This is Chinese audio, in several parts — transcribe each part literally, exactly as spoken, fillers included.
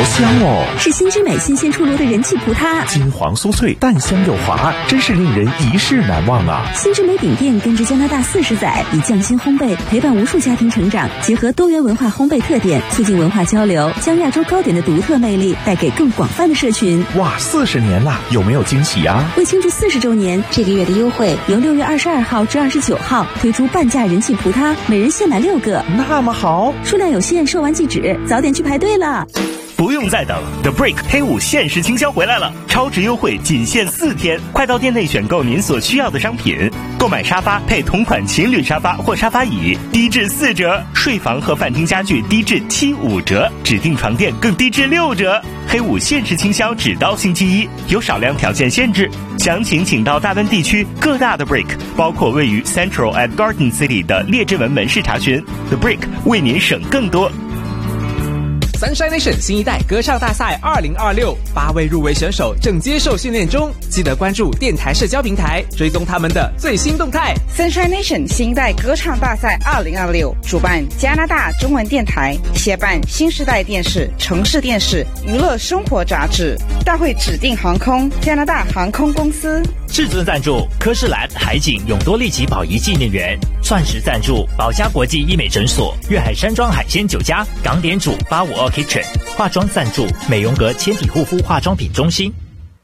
香哦！ 是新之美新鲜出炉的人气葡挞， 金黄酥脆，淡香又滑，真是令人一世难忘啊！ 新之美饼店根植加拿大四十载，以匠心烘焙陪伴无数家庭成长，结合多元文化烘焙特点，促进文化交流，将亚洲糕点的独特魅力带给更广泛的社群。 哇，四十年了，有没有惊喜啊？ 为庆祝四十周年，这个月的优惠由六月二十二号至二十九号推出半价人气葡挞，每人限买六个， 那么好， 数量有限，售完即止，早点去排队了。 不用再等 ，The Break 黑五限时倾销回来了，超值优惠仅限四天，快到店内选购您所需要的商品，购买沙发配同款情侣沙发或沙发椅，低至四折；睡房和饭厅家具低至七五折，指定床垫更低至六折。黑五限时倾销只到星期一，有少量条件限制，详情请到大温地区各大的 Break， 包括位于 Central at Garden City 的列治文门市查询。The Break 为您省更多。 Sunshine Nation 新一代歌唱大赛二零二六，八位入围选手正接受训练中，记得关注电台社交平台，追踪他们的最新动态。 Sunshine Nation 新一代歌唱大赛二零二六主办加拿大中文电台，协办新时代电视、城市电视、娱乐生活杂志，大会指定航空加拿大航空公司。 至尊赞助科仕兰海景永多利奇宝仪纪念园，钻石赞助宝嘉国际医美诊所，粤海山庄海鲜酒家，港点主八五二 Kitchen， 化妆赞助美容阁纤体护肤化妆品中心。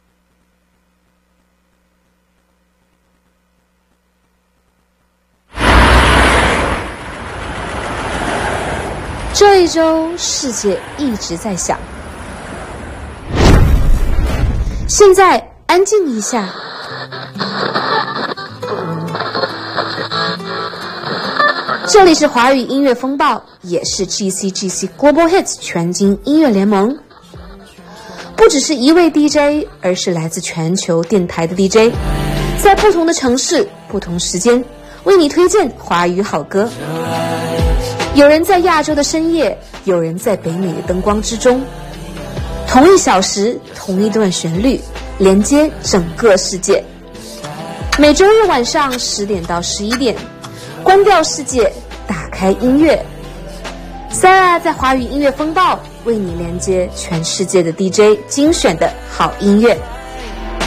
这一周世界一直在响，现在安静一下。这里是华语音乐风暴，也是 G C G C Global Hits 全金音乐联盟。不只是一位 D J， 而是来自全球电台的 D J， 在不同的城市、不同时间，为你推荐华语好歌。有人在亚洲的深夜，有人在北美的灯光之中。同一小时，同一段旋律，连接整个世界。每周日晚上十点到十一点，关掉世界，打开音乐。Sarah 在华语音乐风暴为你连接全世界的 D J 精选的好音乐。